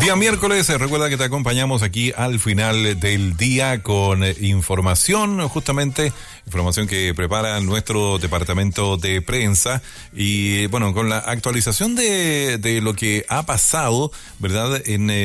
Día miércoles, recuerda que te acompañamos aquí al final del día con información, justamente información que prepara nuestro departamento de prensa y bueno, con la actualización de lo que ha pasado, ¿verdad?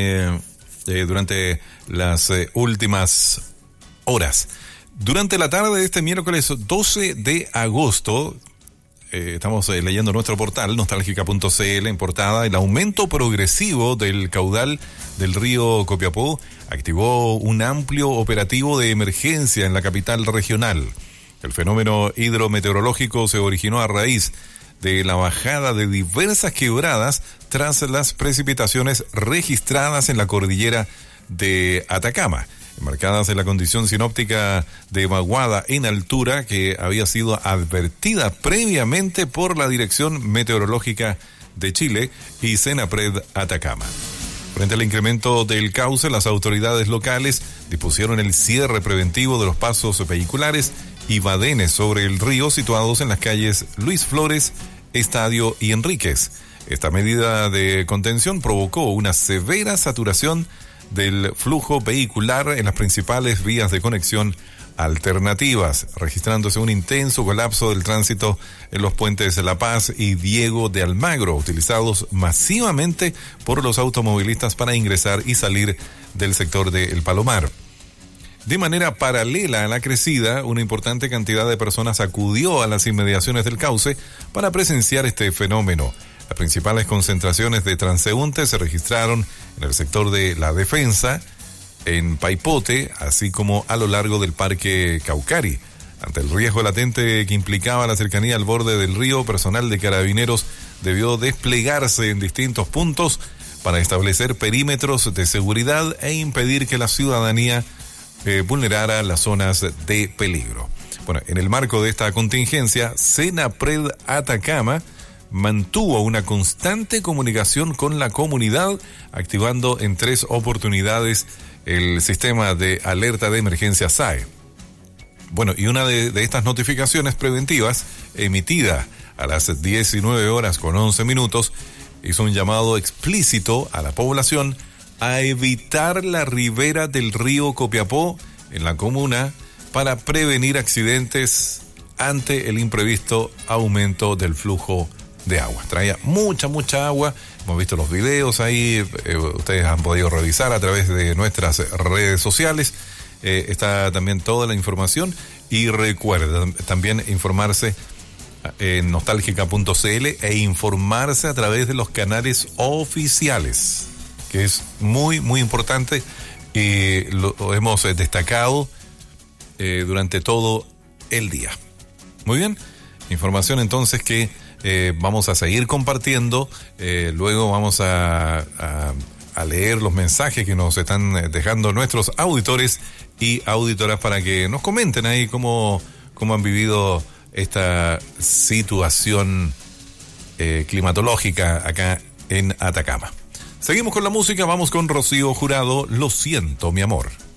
Durante las últimas horas. Durante la tarde de este miércoles 12 de agosto, estamos leyendo nuestro portal nostálgica.cl en portada. El aumento progresivo del caudal del río Copiapó activó un amplio operativo de emergencia en la capital regional. El fenómeno hidrometeorológico se originó a raíz de la bajada de diversas quebradas tras las precipitaciones registradas en la cordillera de Atacama, marcadas en la condición sinóptica de vaguada en altura que había sido advertida previamente por la Dirección Meteorológica de Chile y Senapred Atacama. Frente al incremento del cauce, las autoridades locales dispusieron el cierre preventivo de los pasos vehiculares y badenes sobre el río situados en las calles Luis Flores, Estadio y Enríquez. Esta medida de contención provocó una severa saturación del flujo vehicular en las principales vías de conexión alternativas, registrándose un intenso colapso del tránsito en los puentes de La Paz y Diego de Almagro, utilizados masivamente por los automovilistas para ingresar y salir del sector de El Palomar. De manera paralela a la crecida, una importante cantidad de personas acudió a las inmediaciones del cauce para presenciar este fenómeno. Las principales concentraciones de transeúntes se registraron en el sector de La Defensa, en Paipote, así como a lo largo del Parque Caucari. Ante el riesgo latente que implicaba la cercanía al borde del río, personal de Carabineros debió desplegarse en distintos puntos para establecer perímetros de seguridad e impedir que la ciudadanía vulnerara las zonas de peligro. Bueno, en el marco de esta contingencia, Senapred Atacama mantuvo una constante comunicación con la comunidad, activando en 3 oportunidades el sistema de alerta de emergencia SAE. Bueno, y una de estas notificaciones preventivas, emitida a las 19:11, hizo un llamado explícito a la población a evitar la ribera del río Copiapó en la comuna para prevenir accidentes ante el imprevisto aumento del flujo de agua. Traía mucha agua. Hemos visto los videos ahí, ustedes han podido revisar a través de nuestras redes sociales. Está también toda la información y recuerden también informarse en nostálgica.cl e informarse a través de los canales oficiales, que es muy importante y lo hemos destacado durante todo el día. Muy bien, información entonces que vamos a seguir compartiendo. Luego vamos a leer los mensajes que nos están dejando nuestros auditores y auditoras para que nos comenten ahí cómo han vivido esta situación climatológica acá en Atacama. Seguimos con la música, vamos con Rocío Jurado, Lo siento, mi amor.